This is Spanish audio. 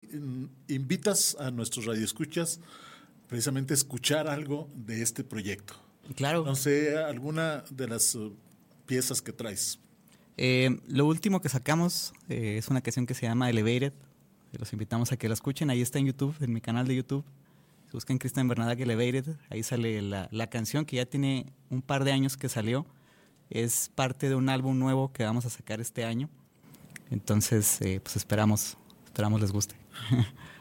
invitas a nuestros radioescuchas precisamente a escuchar algo de este proyecto. Claro. No sé, alguna de las piezas que traes. Lo último que sacamos es una canción que se llama Elevated. Los invitamos a que la escuchen. Ahí está en YouTube, en mi canal de YouTube. Si buscan Cristian Bernadac Elevated, ahí sale la canción que ya tiene un par de años que salió. Es parte de un álbum nuevo que vamos a sacar este año. Entonces, pues esperamos les guste.